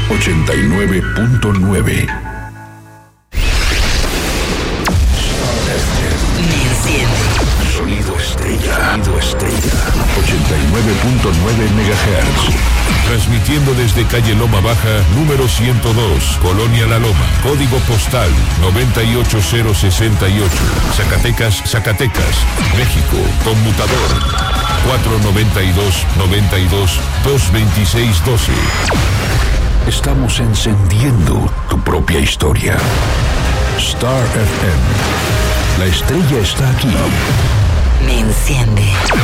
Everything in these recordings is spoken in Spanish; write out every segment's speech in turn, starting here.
89.9. Sonido estrella. 89.9 MHz. Transmitiendo desde calle Loma Baja, número 102, Colonia La Loma. Código postal 98068. Zacatecas, México. Conmutador 492-92-226-12. Estamos encendiendo tu propia historia. Star FM. La estrella está aquí. Me enciende.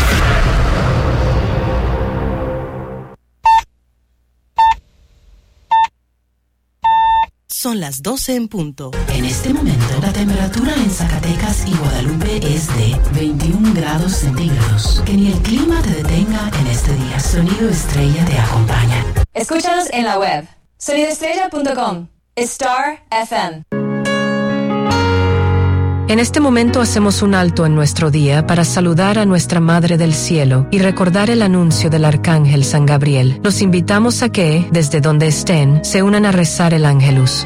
Son las 12 en punto. En este momento, la temperatura en Zacatecas y Guadalupe es de 21 grados centígrados. Que ni el clima te detenga en este día. Sonido Estrella te acompaña. Escúchanos en la web sonidoestrella.com. Star FM. En este momento hacemos un alto en nuestro día para saludar a nuestra Madre del Cielo y recordar el anuncio del Arcángel San Gabriel. Los invitamos a que, desde donde estén, se unan a rezar el Ángelus.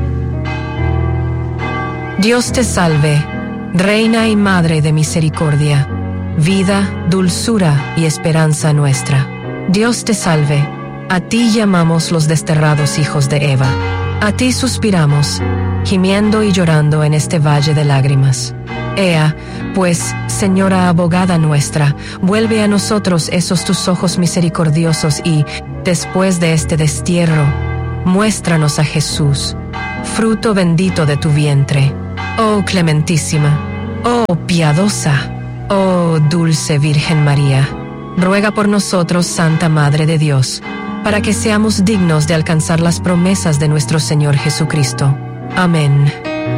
Dios te salve, Reina y Madre de misericordia, vida, dulzura y esperanza nuestra. Dios te salve, a ti llamamos los desterrados hijos de Eva. A ti suspiramos, gimiendo y llorando en este valle de lágrimas. Ea, pues, Señora abogada nuestra, vuelve a nosotros esos tus ojos misericordiosos y, después de este destierro, muéstranos a Jesús, fruto bendito de tu vientre. Oh clementísima, oh piadosa, oh dulce Virgen María, ruega por nosotros, Santa Madre de Dios, para que seamos dignos de alcanzar las promesas de nuestro Señor Jesucristo. Amén.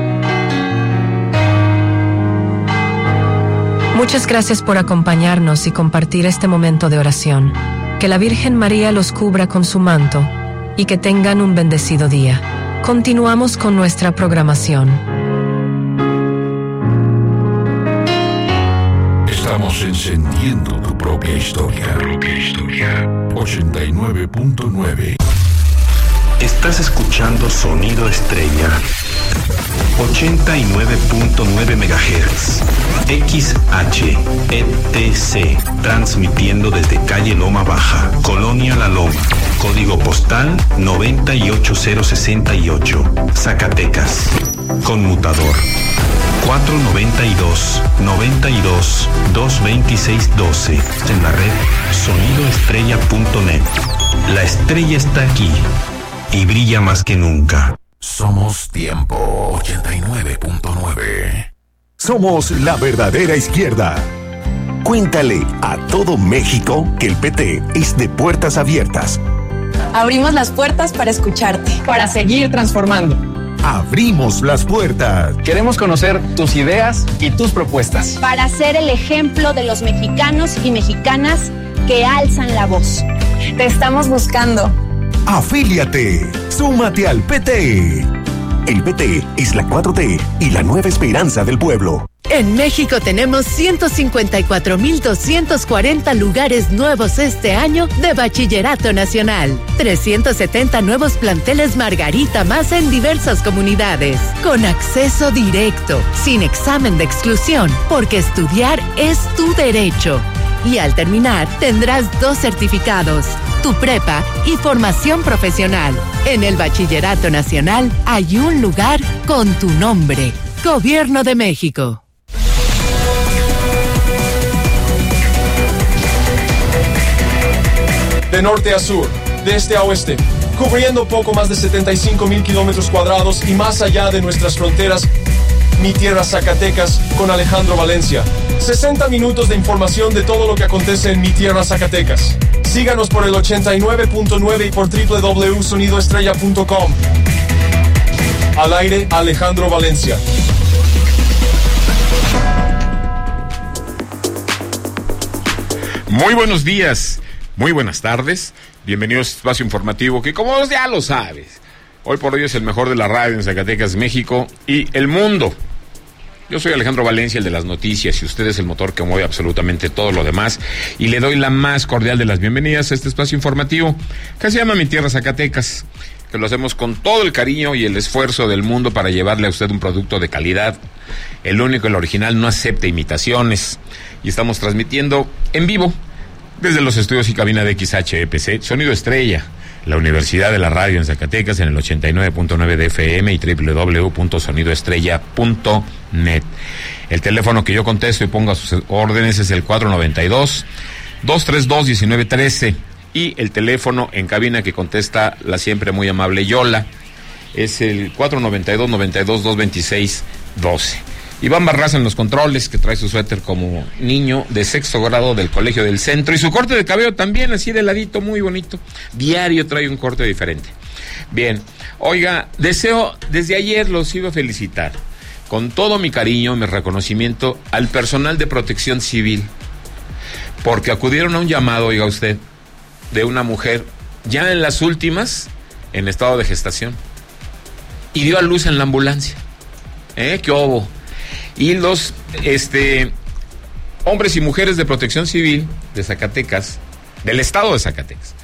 Muchas gracias por acompañarnos y compartir este momento de oración. Que la Virgen María los cubra con su manto y que tengan un bendecido día. Continuamos con nuestra programación. Estamos encendiendo tu propia historia. 89.9. Estás escuchando Sonido Estrella. 89.9 MHz. XHETC. Transmitiendo desde calle Loma Baja, Colonia La Loma. Código postal 98068. Zacatecas. Conmutador 492-92-226-12. En la red sonidoestrella.net. La estrella está aquí y brilla más que nunca. Somos Tiempo 89.9. Somos la verdadera izquierda. Cuéntale a todo México que el PT es de puertas abiertas. Abrimos las puertas para escucharte, para seguir transformando. Abrimos las puertas. Queremos conocer tus ideas y tus propuestas. Para ser el ejemplo de los mexicanos y mexicanas que alzan la voz. Te estamos buscando. Afíliate. Súmate al PT. El PT es la 4T y la nueva esperanza del pueblo. En México tenemos 154,240 lugares nuevos este año de Bachillerato Nacional. 370 nuevos planteles Margarita más en diversas comunidades. Con acceso directo, sin examen de exclusión, porque estudiar es tu derecho. Y al terminar, tendrás 2 certificados, tu prepa y formación profesional. En el Bachillerato Nacional hay un lugar con tu nombre. Gobierno de México. De norte a sur, de este a oeste, cubriendo poco más de 75,000 kilómetros cuadrados y más allá de nuestras fronteras, Mi Tierra Zacatecas con Alejandro Valencia. 60 minutos de información de todo lo que acontece en Mi Tierra Zacatecas. Síganos por el 89.9 y por www.sonidoestrella.com. Al aire, Alejandro Valencia. Muy buenos días, muy buenas tardes. Bienvenidos a este espacio informativo que, como ya lo sabes, hoy por hoy es el mejor de la radio en Zacatecas, México y el mundo. Yo soy Alejandro Valencia, el de las noticias, y usted es el motor que mueve absolutamente todo lo demás. Y le doy la más cordial de las bienvenidas a este espacio informativo que se llama Mi Tierra Zacatecas, que lo hacemos con todo el cariño y el esfuerzo del mundo para llevarle a usted un producto de calidad. El único, el original, no acepta imitaciones. Y estamos transmitiendo en vivo desde los estudios y cabina de XHEPC, Sonido Estrella, la Universidad de la Radio en Zacatecas, en el 89.9 de FM y www.sonidoestrella.net. El teléfono que yo contesto y pongo a sus órdenes es el 492-232-1913. Y el teléfono en cabina que contesta la siempre muy amable Yola es el 492-92-226-12. Iván Barraza en los controles, que trae su suéter como niño de 6º grado del Colegio del Centro, y su corte de cabello también, así de ladito, muy bonito. Diario trae un corte diferente. Bien, oiga, desde ayer los iba a felicitar con todo mi cariño, mi reconocimiento al personal de Protección Civil, porque acudieron a un llamado, oiga usted, de una mujer ya en las últimas, en estado de gestación, y dio a luz en la ambulancia. ¿Qué hubo? Y los hombres y mujeres de Protección Civil de Zacatecas, del estado de Zacatecas,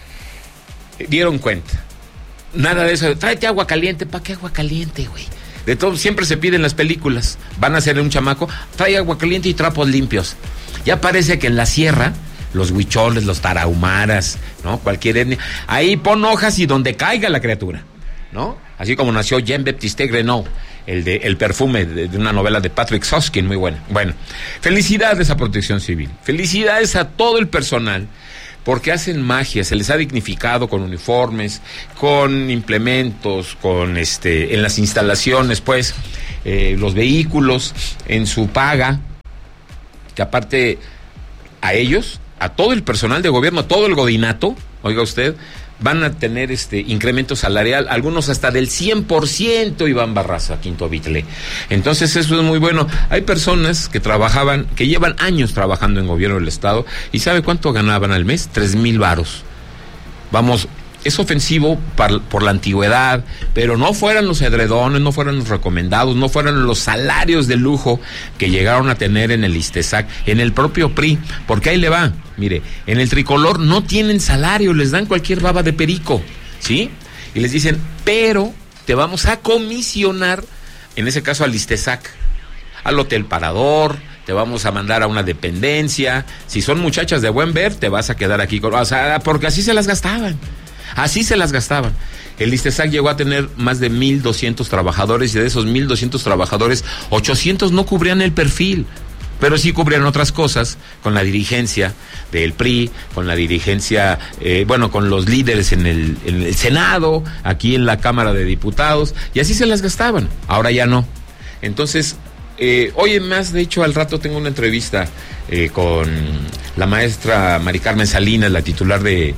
dieron cuenta. Nada de eso, tráete agua caliente. ¿Para qué agua caliente, güey? De todo, siempre se pide en las películas. Van a hacerle un chamaco, trae agua caliente y trapos limpios. Ya parece que en la sierra, los huicholes, los tarahumaras, ¿no? Cualquier etnia, ahí pon hojas y donde caiga la criatura, ¿no? Así como nació Jean-Baptiste Grenouille, el perfume de una novela de Patrick Susskind, muy buena. Bueno, felicidades a Protección Civil, felicidades a todo el personal, porque hacen magia, se les ha dignificado con uniformes, con implementos, con en las instalaciones, pues, los vehículos, en su paga, que aparte a ellos, a todo el personal de gobierno, a todo el godinato, oiga usted, van a tener incremento salarial, algunos hasta del 100%, Iván Barraza, Quinto Vitle. Entonces eso es muy bueno. Hay personas que trabajaban, que llevan años trabajando en gobierno del estado, y ¿sabe cuánto ganaban al mes? 3,000 varos. Vamos, es ofensivo por la antigüedad, pero no fueran los edredones, no fueran los recomendados, no fueran los salarios de lujo que llegaron a tener en el ISTESAC, en el propio PRI, porque ahí le va, mire, en el tricolor no tienen salario, les dan cualquier baba de perico, ¿sí? Y les dicen, pero te vamos a comisionar, en ese caso al ISTESAC, al Hotel Parador, te vamos a mandar a una dependencia, si son muchachas de buen ver, te vas a quedar aquí, o sea, porque así se las gastaban. Así se las gastaban. El ISTESAC llegó a tener más de 1,200 trabajadores, y de esos 1,200 trabajadores, 800 no cubrían el perfil, pero sí cubrían otras cosas con la dirigencia del PRI, con la dirigencia, con los líderes en el Senado, aquí en la Cámara de Diputados, y así se las gastaban. Ahora ya no. Entonces, oye, más, de hecho, al rato tengo una entrevista con la maestra Mari Carmen Salinas, la titular de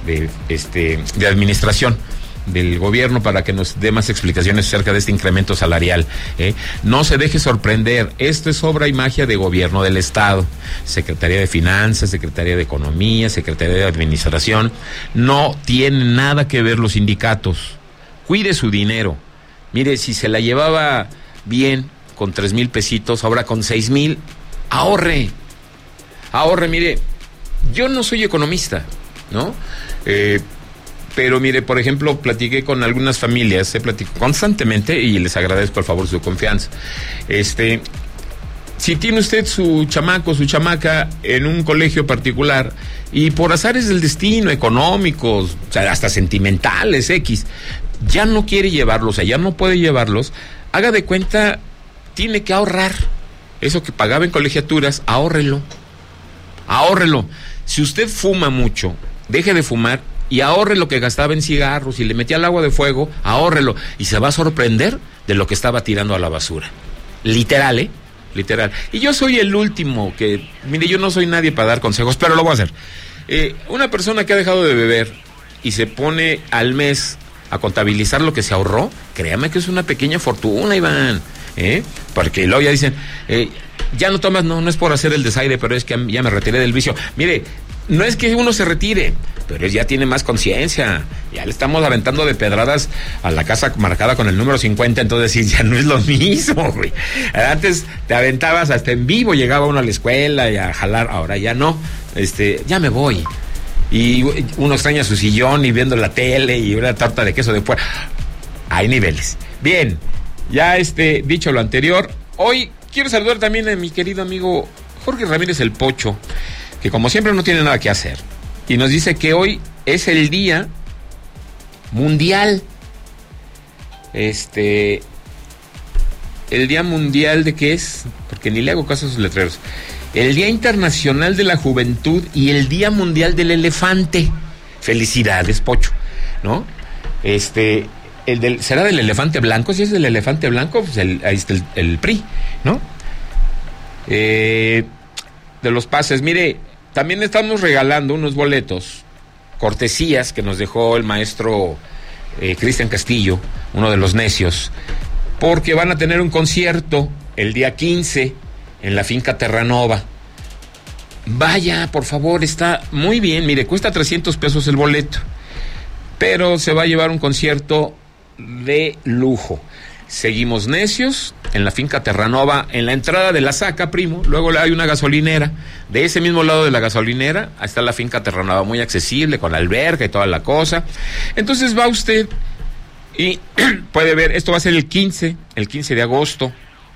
administración del gobierno, para que nos dé más explicaciones acerca de este incremento salarial. No se deje sorprender, esto es obra y magia de gobierno del estado, Secretaría de Finanzas, Secretaría de Economía, Secretaría de Administración, no tienen nada que ver los sindicatos. Cuide su dinero. Mire, si se la llevaba bien con 3,000 pesitos, ahora con 6,000, ahorre, mire, yo no soy economista, ¿no? Pero mire, por ejemplo, platiqué con algunas familias, platico constantemente y les agradezco por favor su confianza. Si tiene usted su chamaco, su chamaca en un colegio particular y por azares del destino, económicos, o sea, hasta sentimentales, ya no quiere llevarlos, o sea, ya no puede llevarlos, haga de cuenta, tiene que ahorrar. Eso que pagaba en colegiaturas, ahórrelo. Si usted fuma mucho, deje de fumar y ahorre lo que gastaba en cigarros. Si le metía el agua de fuego, ahórrelo. Y se va a sorprender de lo que estaba tirando a la basura. Literal, literal. Y yo soy el último que, mire, yo no soy nadie para dar consejos, pero lo voy a hacer. Una persona que ha dejado de beber y se pone al mes a contabilizar lo que se ahorró, créame que es una pequeña fortuna, Iván. Porque luego ya dicen, ya no tomas, no es por hacer el desaire, pero es que ya me retiré del vicio. Mire, no es que uno se retire, pero él ya tiene más conciencia. Ya le estamos aventando de pedradas a la casa marcada con el número 50, entonces sí, ya no es lo mismo, güey. Antes te aventabas hasta en vivo, llegaba uno a la escuela y a jalar, ahora ya no. Ya me voy. y uno extraña su sillón y viendo la tele y una torta de queso de fuera. Hay niveles. Bien, ya dicho lo anterior, hoy quiero saludar también a mi querido amigo Jorge Ramírez el Pocho, que como siempre no tiene nada que hacer, y nos dice que hoy es el día mundial, el día mundial de qué es, porque ni le hago caso a sus letreros, el Día Internacional de la Juventud y el Día Mundial del Elefante. Felicidades, Pocho, ¿no? ¿Será del elefante blanco? Si es del elefante blanco, pues ahí está el PRI, ¿no? De los pases, mire, también estamos regalando unos boletos, cortesías que nos dejó el maestro Cristian Castillo, uno de los necios, porque van a tener un concierto el día 15 en la finca Terranova. Vaya, por favor, está muy bien, mire, cuesta 300 pesos el boleto, pero se va a llevar un concierto de lujo. Seguimos necios en la finca Terranova, en la entrada de la Saca, primo. Luego hay una gasolinera. De ese mismo lado de la gasolinera, ahí está la finca Terranova, muy accesible, con alberca y toda la cosa. Entonces va usted y puede ver, esto va a ser el 15 de agosto.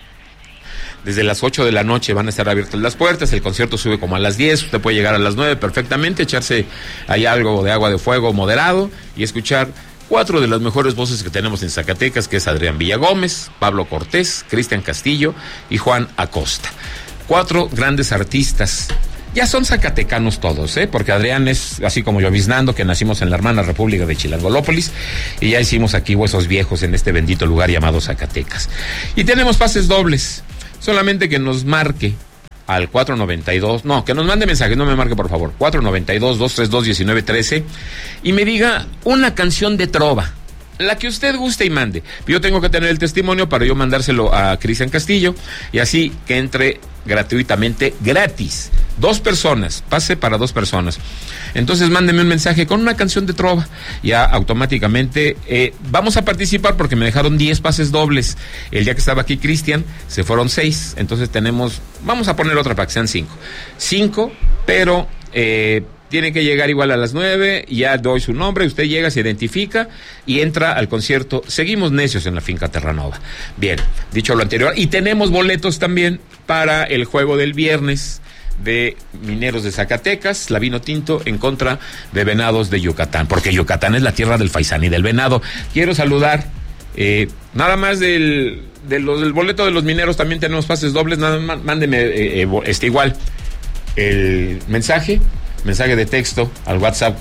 Desde las 8 de la noche van a estar abiertas las puertas, el concierto sube como a las 10, usted puede llegar a las 9 perfectamente, echarse ahí algo de agua de fuego moderado y escuchar 4 de las mejores voces que tenemos en Zacatecas, que es Adrián Villagómez, Pablo Cortés, Cristian Castillo y Juan Acosta. 4 grandes artistas. Ya son zacatecanos todos, porque Adrián es así como yo, Biznando, que nacimos en la hermana República de Chilangolópolis, y ya hicimos aquí huesos viejos en este bendito lugar llamado Zacatecas. Y tenemos pases dobles. Solamente que nos marque al 492, no, que nos mande mensaje, no me marque por favor, 492-232-1913 y me diga una canción de trova, la que usted guste y mande. Yo tengo que tener el testimonio para yo mandárselo a Cristian Castillo y así que entre gratuitamente, gratis. 2 personas, pase para 2 personas. Entonces mándeme un mensaje con una canción de trova. Ya automáticamente vamos a participar porque me dejaron 10 pases dobles. El día que estaba aquí Cristian, se fueron 6. Entonces vamos a poner otra para que sean 5. 5, pero tiene que llegar igual a las 9, ya doy su nombre, usted llega, se identifica y entra al concierto. Seguimos necios en la finca Terranova. Bien, dicho lo anterior, y tenemos boletos también para el juego del viernes de Mineros de Zacatecas, la Vino Tinto, en contra de Venados de Yucatán, porque Yucatán es la tierra del faisán y del venado. Quiero saludar, nada más del boleto de los mineros, también tenemos pases dobles, nada más, mándeme igual el mensaje de texto al WhatsApp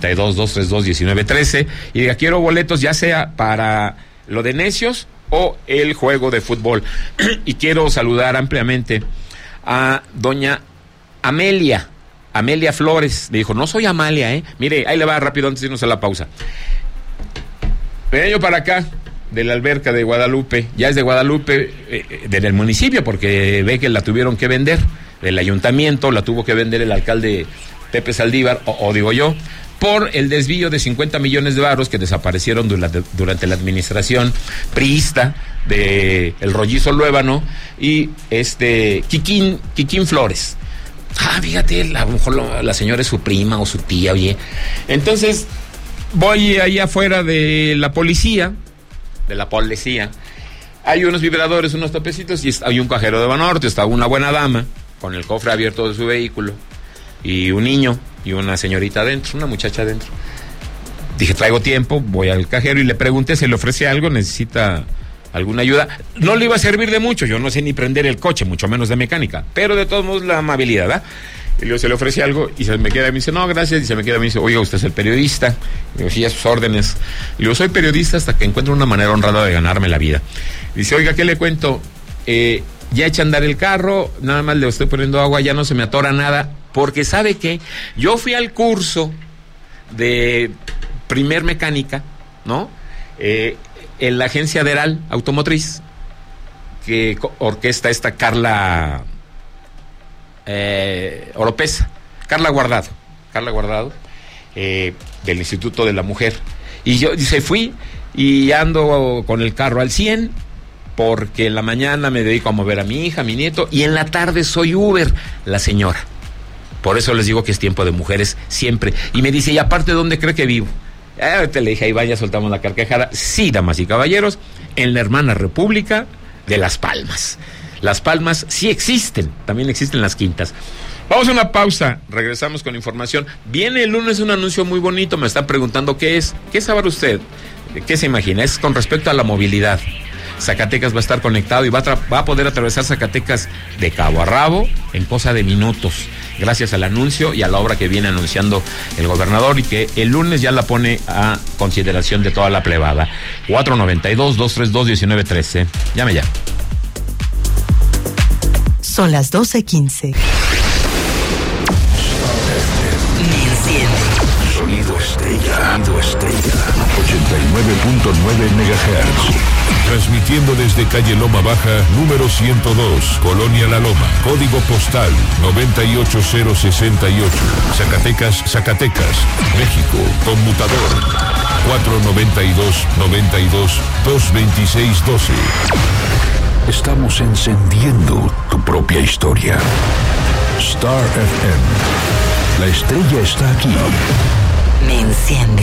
492-232-1913 y diga, quiero boletos ya sea para lo de necios o el juego de fútbol. Y quiero saludar ampliamente a doña Amelia Flores. Me dijo, no soy Amalia, mire, ahí le va rápido antes de irnos a la pausa. Venía yo para acá de la alberca de Guadalupe, ya es de Guadalupe, del municipio, porque ve que la tuvieron que vender, del ayuntamiento, la tuvo que vender el alcalde Pepe Saldívar, o digo yo, por el desvío de 50 millones de varos que desaparecieron durante la administración priista de el rollizo Luébano y Quiquín Flores. Fíjate, a lo mejor la señora es su prima o su tía, oye. Entonces, voy ahí afuera de la policía, hay unos vibradores, unos topecitos, y hay un cajero de Banorte, está una buena dama, con el cofre abierto de su vehículo, y un niño y una señorita adentro, una muchacha adentro. Dije, traigo tiempo, voy al cajero y le pregunté, ¿se le ofrece algo? ¿Necesita alguna ayuda? No le iba a servir de mucho, yo no sé ni prender el coche, mucho menos de mecánica, pero de todos modos la amabilidad, ¿verdad? Y luego se le ofrece algo y se me queda y me dice, no, gracias, y se me queda y me dice, oiga, usted es el periodista. Y digo, sí, a sus órdenes. Y digo, soy periodista hasta que encuentro una manera honrada de ganarme la vida. Y dice, oiga, ¿qué le cuento? Ya echa a andar el carro, nada más le estoy poniendo agua, ya no se me atora nada, porque ¿sabe qué? Yo fui al curso de primer mecánica, ¿no? En la agencia Deral Automotriz, que orquesta esta Carla Oropesa, Carla Guardado, del Instituto de la Mujer. Y yo, dice, fui y ando con el carro al 100, porque en la mañana me dedico a mover a mi hija, a mi nieto, y en la tarde soy Uber, la señora. Por eso les digo que es tiempo de mujeres siempre. Y me dice, ¿y aparte dónde cree que vivo? Te le dije, ahí va, ya soltamos la carcajada. Sí, damas y caballeros, en la hermana República de Las Palmas. Las Palmas sí existen, también existen las quintas. Vamos a una pausa, regresamos con información. Viene el lunes un anuncio muy bonito, me están preguntando qué es. ¿Qué sabe usted? ¿Qué se imagina? Es con respecto a la movilidad. Zacatecas va a estar conectado y va a poder atravesar Zacatecas de cabo a rabo en cosa de minutos, gracias al anuncio y a la obra que viene anunciando el gobernador y que el lunes ya la pone a consideración de toda la plebada. 492-232-1913. Llame ya. Son las 12:15. Sonido estrella. 89.9 MHz. Transmitiendo desde calle Loma Baja, número 102, Colonia La Loma, código postal 98068, Zacatecas, México, conmutador 492-92-226-12. Estamos encendiendo tu propia historia. Star FM. La estrella está aquí. Me enciende.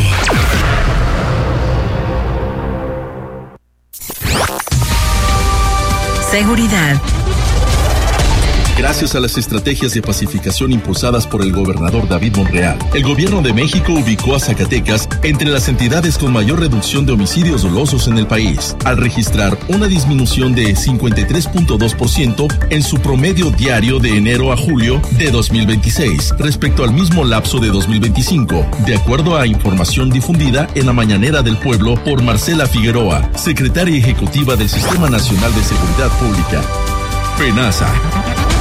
Seguridad. Gracias a las estrategias de pacificación impulsadas por el gobernador David Monreal, el gobierno de México ubicó a Zacatecas entre las entidades con mayor reducción de homicidios dolosos en el país, al registrar una disminución de 53.2% en su promedio diario de enero a julio de 2026, respecto al mismo lapso de 2025, de acuerdo a información difundida en la Mañanera del Pueblo por Marcela Figueroa, secretaria ejecutiva del Sistema Nacional de Seguridad Pública. FENASA.